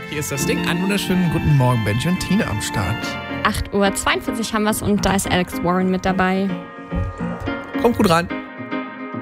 Hier ist das Ding. Einen wunderschönen guten Morgen, Benji und Tine am Start. 8:42 Uhr haben wir es und da ist Alex Warren mit dabei. Kommt gut rein.